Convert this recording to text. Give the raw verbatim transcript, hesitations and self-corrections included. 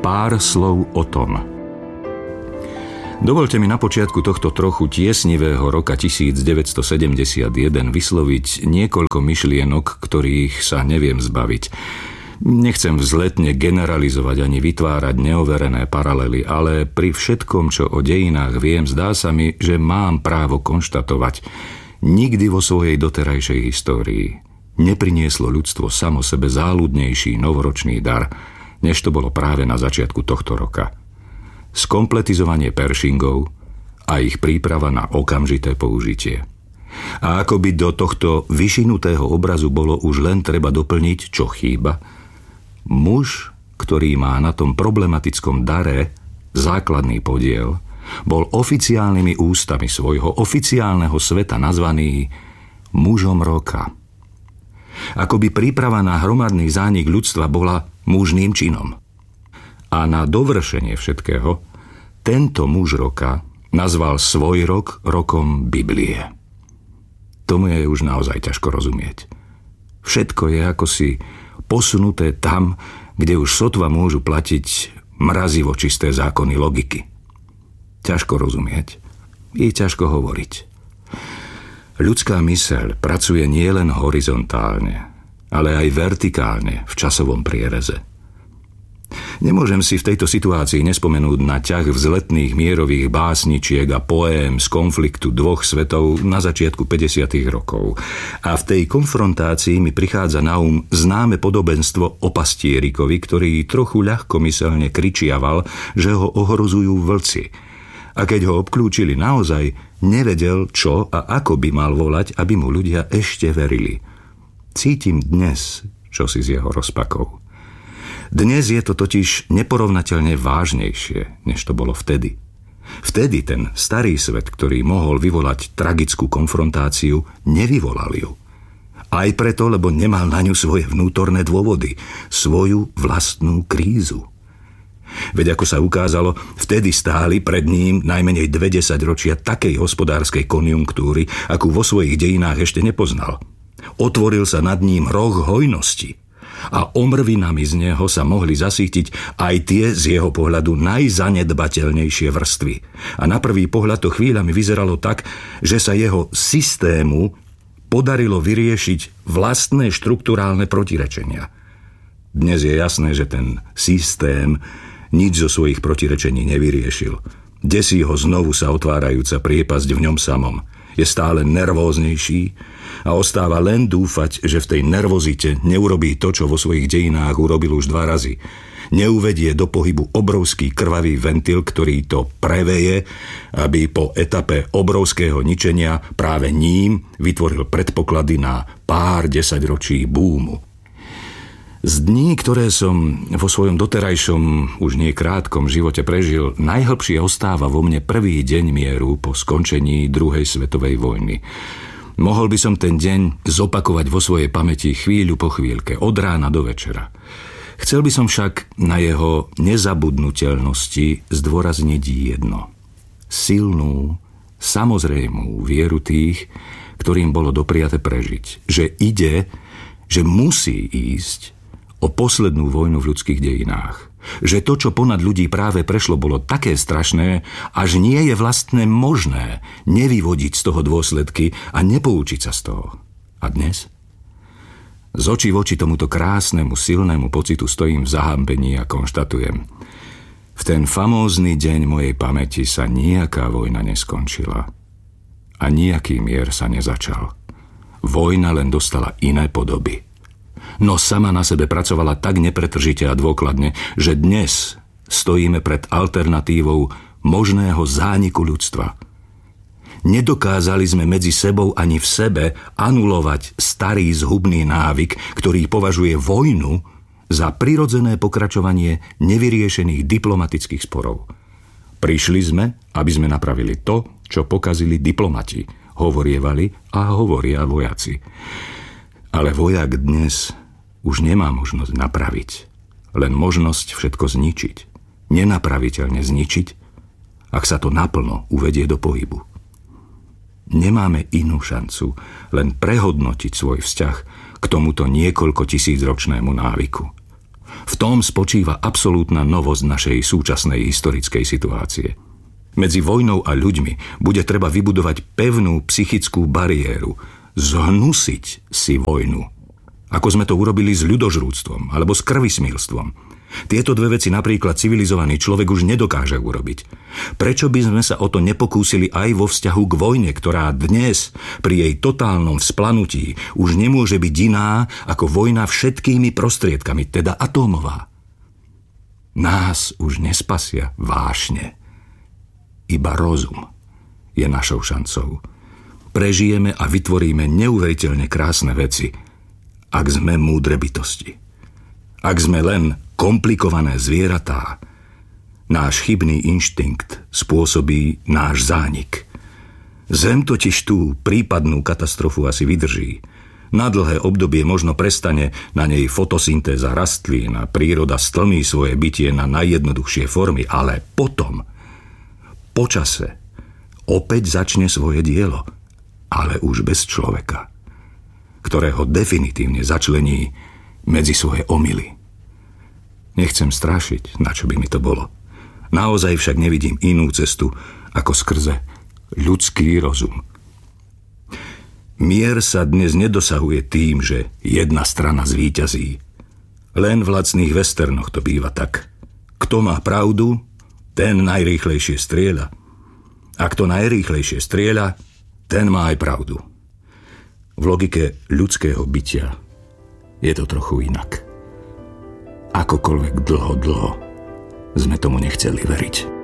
Pár slov o tom. Dovolte mi na počiatku tohto trochu tiesnivého roka devätnásťsedemdesiatjeden vysloviť niekoľko myšlienok, ktorých sa neviem zbaviť. Nechcem vzletne generalizovať ani vytvárať neoverené paralely, ale pri všetkom, čo o dejinách viem, zdá sa mi, že mám právo konštatovať, nikdy vo svojej doterajšej histórii neprinieslo ľudstvo samo sebe záľudnejší novoročný dar, než to bolo práve na začiatku tohto roka. Skompletizovanie Pershingov a ich príprava na okamžité použitie. A ako by do tohto vyšinutého obrazu bolo už len treba doplniť, čo chýba, muž, ktorý má na tom problematickom dare základný podiel, bol oficiálnymi ústami svojho oficiálneho sveta nazvaný mužom roka. Ako by príprava na hromadný zánik ľudstva bola mužným činom. A na dovršenie všetkého, tento muž roka nazval svoj rok rokom Biblie. Tomu je už naozaj ťažko rozumieť. Všetko je akosi posunuté tam, kde už sotva môžu platiť mrazivo čisté zákony logiky. Ťažko rozumieť i ťažko hovoriť. Ľudská myseľ pracuje nielen horizontálne, ale aj vertikálne v časovom priereze. Nemôžem si v tejto situácii nespomenúť na ťah vzletných mierových básničiek a poém z konfliktu dvoch svetov na začiatku päťdesiatych rokov. A v tej konfrontácii mi prichádza na um známe podobenstvo o pastierikovi, ktorý trochu ľahkomyselne kričiaval, že ho ohrozujú vlci. A keď ho obklúčili naozaj, nevedel, čo a ako by mal volať, aby mu ľudia ešte verili. Cítim dnes čosi z jeho rozpakov. Dnes je to totiž neporovnateľne vážnejšie, než to bolo vtedy. Vtedy ten starý svet, ktorý mohol vyvolať tragickú konfrontáciu, nevyvolal ju. Aj preto, lebo nemal na ňu svoje vnútorné dôvody, svoju vlastnú krízu. Veď ako sa ukázalo, vtedy stáli pred ním najmenej dve desaťročia takej hospodárskej konjunktúry, akú vo svojich dejinách ešte nepoznal. Otvoril sa nad ním roh hojnosti a omrvinami z neho sa mohli zasítiť aj tie z jeho pohľadu najzanedbateľnejšie vrstvy. A na prvý pohľad to chvíľami vyzeralo tak, že sa jeho systému podarilo vyriešiť vlastné štrukturálne protirečenia. Dnes je jasné, že ten systém nič zo svojich protirečení nevyriešil. Desí ho znovu sa otvárajúca priepasť v ňom samom. Je stále nervóznejší a ostáva len dúfať, že v tej nervozite neurobí to, čo vo svojich dejinách urobil už dva razy. Neuvedie do pohybu obrovský krvavý ventil, ktorý to preveje, aby po etape obrovského ničenia práve ním vytvoril predpoklady na pár desaťročí búmu. Z dní, ktoré som vo svojom doterajšom, už nie krátkom živote prežil, najhlbšie ostáva vo mne prvý deň mieru po skončení druhej svetovej vojny. Mohol by som ten deň zopakovať vo svojej pamäti chvíľu po chvíľke, od rána do večera. Chcel by som však na jeho nezabudnutelnosti zdôrazniť jedno. Silnú, samozrejmú vieru tých, ktorým bolo dopriate prežiť. Že ide, že musí ísť o poslednú vojnu v ľudských dejinách. Že to, čo ponad ľudí práve prešlo, bolo také strašné, až nie je vlastne možné nevyvodiť z toho dôsledky a nepoučiť sa z toho. A dnes? Z očí v oči tomuto krásnemu, silnému pocitu stojím v zahambení a konštatujem. V ten famózny deň mojej pamäti sa nejaká vojna neskončila. A nejaký mier sa nezačal. Vojna len dostala iné podoby. No sama na sebe pracovala tak nepretržite a dôkladne, že dnes stojíme pred alternatívou možného zániku ľudstva. Nedokázali sme medzi sebou ani v sebe anulovať starý zhubný návyk, ktorý považuje vojnu za prirodzené pokračovanie nevyriešených diplomatických sporov. Prišli sme, aby sme napravili to, čo pokazili diplomati, hovorievali a hovoria vojaci. Ale vojak dnes už nemá možnosť napraviť, len možnosť všetko zničiť. Nenapraviteľne zničiť, ak sa to naplno uvedie do pohybu. Nemáme inú šancu len prehodnotiť svoj vzťah k tomuto niekoľko tisícročnému návyku. V tom spočíva absolútna novosť našej súčasnej historickej situácie. Medzi vojnou a ľuďmi bude treba vybudovať pevnú psychickú bariéru, zhnusiť si vojnu. Ako sme to urobili s ľudožrúctvom alebo s krvismilstvom. Tieto dve veci napríklad civilizovaný človek už nedokáže urobiť. Prečo by sme sa o to nepokúsili aj vo vzťahu k vojne, ktorá dnes pri jej totálnom vzplanutí už nemôže byť iná ako vojna všetkými prostriedkami, teda atómová? Nás už nespasia vášne. Iba rozum je našou šancou. Prežijeme a vytvoríme neuveriteľne krásne veci, ak sme múdre bytosti. Ak sme len komplikované zvieratá, náš chybný inštinkt spôsobí náš zánik. Zem totiž tú prípadnú katastrofu asi vydrží. Na dlhé obdobie možno prestane na nej fotosyntéza rastlín a príroda stlmí svoje bytie na najjednoduchšie formy, ale potom, počase, opäť začne svoje dielo, ale už bez človeka, ktorého definitívne začlení medzi svoje omyly. Nechcem strašiť, na čo by mi to bolo. Naozaj však nevidím inú cestu, ako skrze ľudský rozum. Mier sa dnes nedosahuje tým, že jedna strana zvíťazí. Len v lacných westernoch to býva tak. Kto má pravdu, ten najrýchlejšie strieľa. A kto najrýchlejšie strieľa, ten má aj pravdu. V logike ľudského bytia je to trochu inak. Akokoľvek dlho, dlho sme tomu nechceli veriť.